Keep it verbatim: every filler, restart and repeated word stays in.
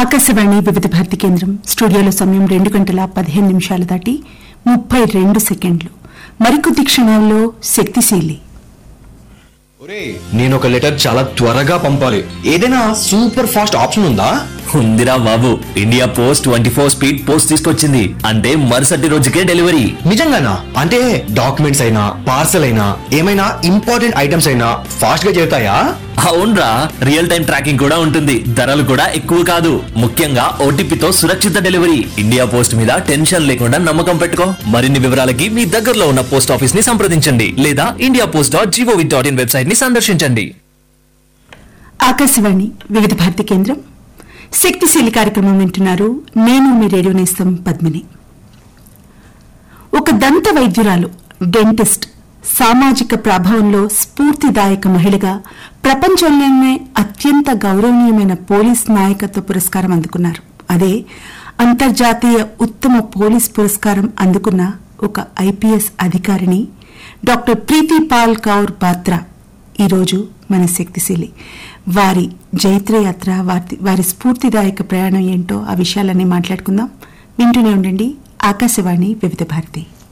ఆకాశవాణి వివిధ భారతి కేంద్రం స్టూడియోలో సమయం రెండు గంటల పదిహేను నిమిషాలు దాటి ముప్పై రెండు సెకండ్లు. మరికొద్ది క్షణాల్లో శక్తిశీలి. నేను ఒక లెటర్ చాలా త్వరగా పంపాలి, ఏదైనా సూపర్ ఫాస్ట్ ఆప్షన్ ఉందా? ఉందిరా బాబు, India post twenty four speed post తీసుకొచ్చింది. అంటే మరుసటి రోజుకే డెలివరీ. నిజంగానా? అంటే డాక్యుమెంట్స్ అయినా పార్సల్ అయినా ఏమైనా ఇంపార్టెంట్ ఐటమ్స్ అయినా ఫాస్ట్ గా చేరుతాయా? అవునరా, రియల్ టైం ట్రాకింగ్ కూడా ఉంటుంది. ధరలు కూడా ఎక్కువ కాదు. ముఖ్యంగా ఓటీపీతో సురక్షిత డెలివరీ. ఇండియా పోస్ట్ మీద టెన్షన్ లేకుండా నమ్మకం పెట్టుకో. మరిన్ని వివరాలకి మీ దగ్గరలో ఉన్న పోస్ట్ ఆఫీస్ ని సంప్రదించండి లేదా India post dot GOV dot in website ని సందర్శించండి. ఆకాశవాణి వివిధ భారతి కేంద్రం శక్తిశీలి కార్యక్రమం వింటున్నారు. నేను మీ రేడియో నేస్తం పద్మిని. ఒక దంత వైద్యురాలు, డెంటిస్ట్, సామాజిక ప్రభావంలో స్ఫూర్తిదాయక మహిళగా ప్రపంచంలోనే అత్యంత గౌరవనీయమైన పోలీస్ నాయకత్వ పురస్కారం అందుకున్నారు. అదే అంతర్జాతీయ ఉత్తమ పోలీస్ పురస్కారం అందుకున్న ఒక ఐపీఎస్ అధికారిని డాక్టర్ ప్రీతి పాల్ కౌర్ బాత్రా ఈరోజు మన శక్తిశీలి. వారి జైత్రయాత్ర, వారి వారి స్ఫూర్తిదాయక ప్రయాణం ఏంటో ఆ విషయాలన్నీ మాట్లాడుకుందాం. వింటూనే ఉండండి ఆకాశవాణి వివిధ భారతి.